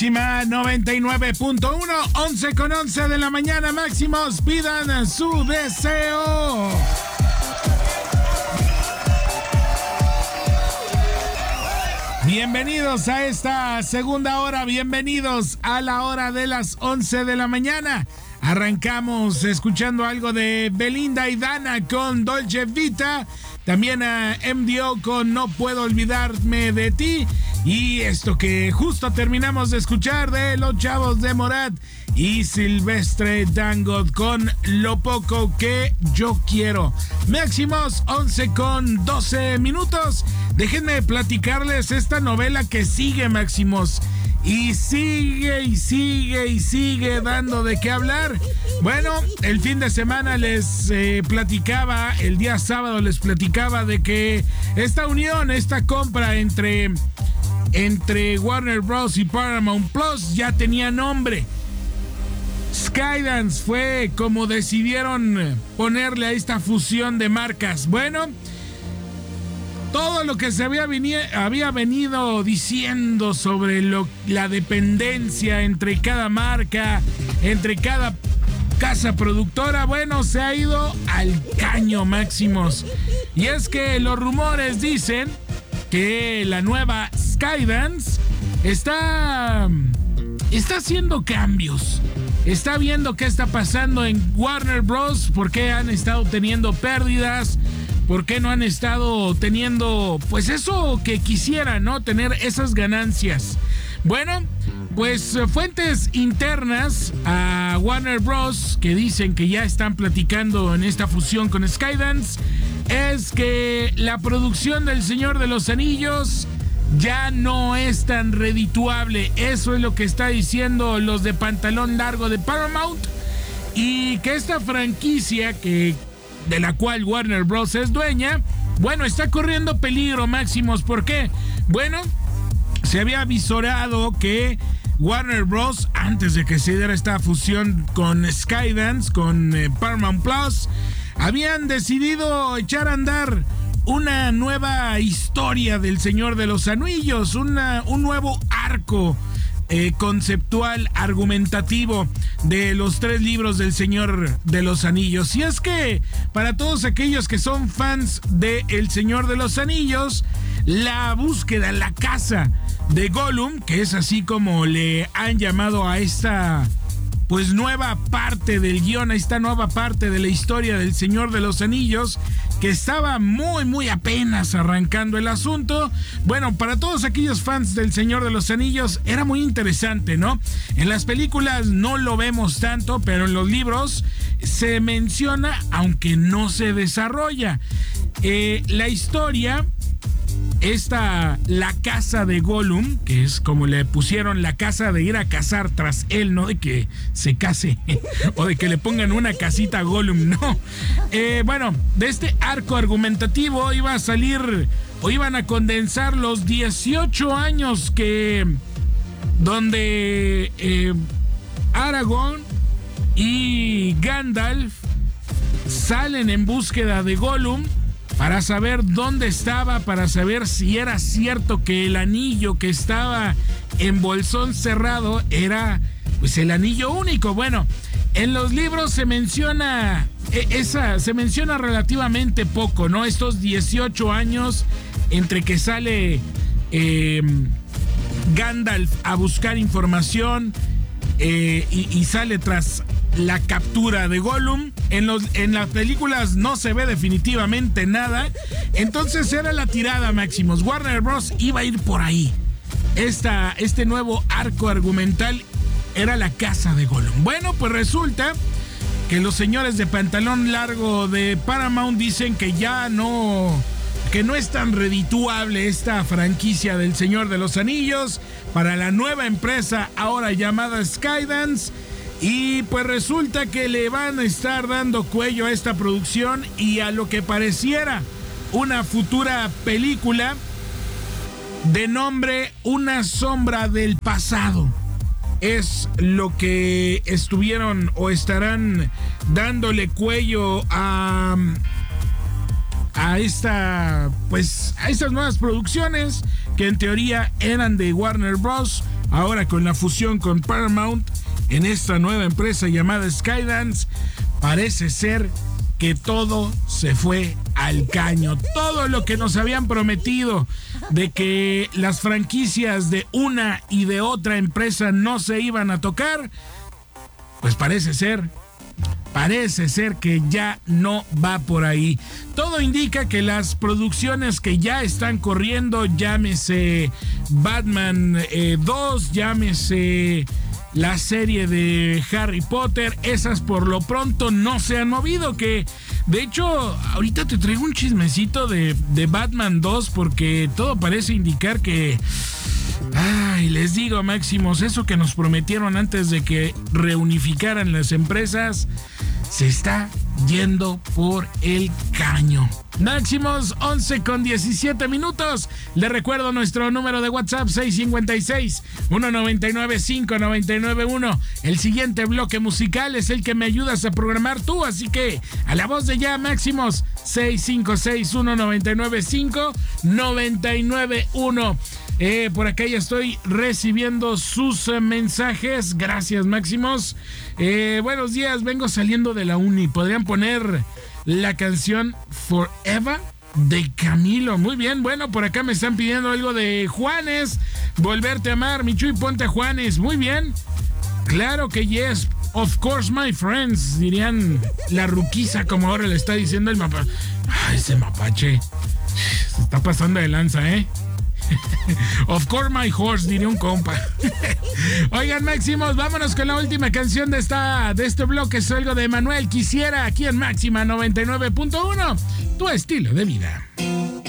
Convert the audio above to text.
Máxima 99.1, 11:11 de la mañana. Máximos, pidan su deseo. Bienvenidos a esta segunda hora, bienvenidos a la hora de las 11 de la mañana. Arrancamos escuchando algo de Belinda y Dana con Dolce Vita, también a MDO con No Puedo Olvidarme de Ti, y esto que justo terminamos de escuchar de Los Chavos de Morat y Silvestre Dangond con Lo Poco Que Yo Quiero. Máximos 11:12. Déjenme platicarles esta novela que sigue, Máximos. Y sigue dando de qué hablar. Bueno, el fin de semana les platicaba, el día sábado les platicaba de que esta unión, esta compra entre Warner Bros. Y Paramount Plus ya tenía nombre. Skydance fue como decidieron ponerle a esta fusión de marcas. Bueno, todo lo que se había venido diciendo sobre la dependencia entre cada marca, entre cada casa productora, bueno, se ha ido al caño, Máximos. Y es que los rumores dicen que la nueva Skydance está haciendo cambios. Está viendo qué está pasando en Warner Bros. ¿Por qué han estado teniendo pérdidas? ¿Por qué no han estado teniendo, pues eso que quisieran, ¿no? Tener esas ganancias. Bueno, pues fuentes internas a Warner Bros. Que dicen que ya están platicando en esta fusión con Skydance, es que la producción del Señor de los Anillos ya no es tan redituable. Eso es lo que está diciendo los de pantalón largo de Paramount, y que esta franquicia de la cual Warner Bros. Es dueña, bueno, está corriendo peligro, Máximos. ¿Por qué? Bueno, se había avisorado que Warner Bros., antes de que se diera esta fusión con Skydance, con Paramount Plus, habían decidido echar a andar una nueva historia del Señor de los Anillos, un nuevo arco conceptual, argumentativo de los 3 libros del Señor de los Anillos. Y es que para todos aquellos que son fans de El Señor de los Anillos, la búsqueda, la caza de Gollum, que es así como le han llamado a esta pues nueva parte del guión, a esta nueva parte de la historia del Señor de los Anillos, que estaba muy apenas arrancando el asunto. Bueno, para todos aquellos fans del Señor de los Anillos era muy interesante, ¿no? En las películas no lo vemos tanto, pero en los libros se menciona, aunque no se desarrolla. La historia, la casa de Gollum, que es como le pusieron, la casa de ir a cazar tras él, no de que se case o de que le pongan una casita a Gollum, no. Bueno, de este arco argumentativo iba a salir, o iban a condensar los 18 años donde Aragorn y Gandalf salen en búsqueda de Gollum, para saber dónde estaba, para saber si era cierto que el anillo que estaba en Bolsón Cerrado era pues el anillo único. Bueno, en los libros se menciona relativamente poco, ¿no? Estos 18 años entre que sale Gandalf a buscar información y sale tras la captura de Gollum. En las películas no se ve definitivamente nada. Entonces era la tirada, Máximos. Warner Bros. Iba a ir por ahí. Este nuevo arco argumental era la casa de Gollum. Bueno, pues resulta que los señores de pantalón largo de Paramount dicen que no es tan redituable esta franquicia del Señor de los Anillos para la nueva empresa ahora llamada Skydance. Y pues resulta que le van a estar dando cuello a esta producción y a lo que pareciera una futura película de nombre Una sombra del pasado. Es lo que estuvieron o estarán dándole cuello a estas nuevas producciones que en teoría eran de Warner Bros. ahora con la fusión con Paramount en esta nueva empresa llamada Skydance, parece ser que todo se fue al caño. Todo lo que nos habían prometido de que las franquicias de una y de otra empresa no se iban a tocar, pues parece ser que ya no va por ahí. Todo indica que las producciones que ya están corriendo, llámese Batman 2, llámese la serie de Harry Potter, esas por lo pronto no se han movido, que de hecho ahorita te traigo un chismecito de Batman 2 porque todo parece indicar que... Ay, les digo, Máximos, eso que nos prometieron antes de que reunificaran las empresas se está yendo por el caño. Máximos, 11:17. Le recuerdo nuestro número de WhatsApp, 656-199-5991. El siguiente bloque musical es el que me ayudas a programar tú, así que a la voz de ya, Máximos, 656-199-5991. Por acá ya estoy recibiendo sus mensajes. Gracias, Máximos. Buenos días, vengo saliendo de la uni. ¿Podrían poner la canción Forever de Camilo? Muy bien, bueno, por acá me están pidiendo algo de Juanes. Volverte a amar, Michuy, ponte a Juanes. Muy bien. Claro que yes. Of course, my friends, dirían la ruquiza, como ahora le está diciendo el mapache. Ay, ese mapache se está pasando de lanza, ¿eh? Of course my horse, diría un compa. Oigan, Máximos, vámonos con la última canción de este bloque. Es algo de Manuel Quisiera, aquí en Máxima 99.1, tu estilo de vida.